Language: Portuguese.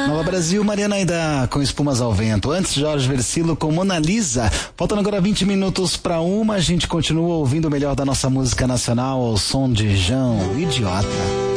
Nova Brasil, Mariana Aida com Espumas ao Vento. Antes, Jorge Versilo com Mona Lisa. Faltando agora 20 minutos para 1, a gente continua ouvindo o melhor da nossa música nacional ao som de João Idiota.